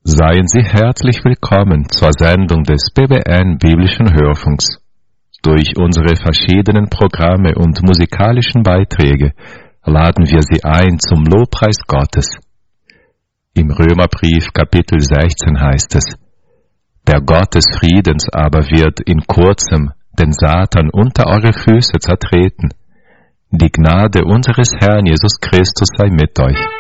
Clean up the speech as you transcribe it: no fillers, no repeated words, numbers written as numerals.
Seien Sie herzlich willkommen zur Sendung des BBN Biblischen Hörfunks. Durch unsere verschiedenen Programme und musikalischen Beiträge laden wir Sie ein zum Lobpreis Gottes. Im Römerbrief Kapitel 16 heißt es: Der Gott des Friedens aber wird in kurzem den Satan unter eure Füße zertreten. Die Gnade unseres Herrn Jesus Christus sei mit euch.